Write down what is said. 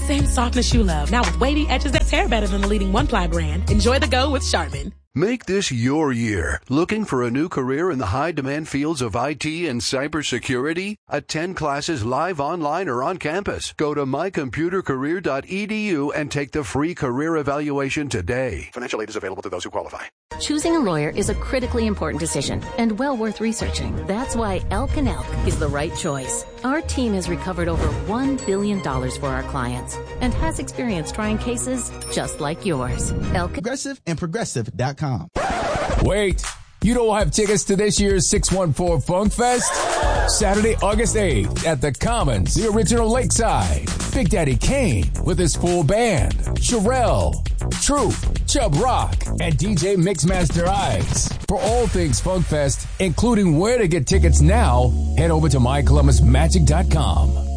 same softness you love. Now with wavy edges that tear better than the leading one-ply brand. Enjoy the go with Charmin. Make this your year. Looking for a new career in the high-demand fields of IT and cybersecurity? Attend classes live online or on campus. Go to mycomputercareer.edu and take the free career evaluation today. Financial aid is available to those who qualify. Choosing a lawyer is a critically important decision and well worth researching. That's why Elk & Elk is the right choice. Our team has recovered over $1 billion for our clients and has experience trying cases just like yours. Progressive and Progressive.com. Wait, you don't have tickets to this year's 614 Funk Fest? Saturday, August 8th at the Commons, the original Lakeside. Big Daddy Kane with his full band, Sherelle, Troop, Chubb Rock, and DJ Mixmaster Ice. For all things Funk Fest, including where to get tickets now, head over to mycolumbusmagic.com.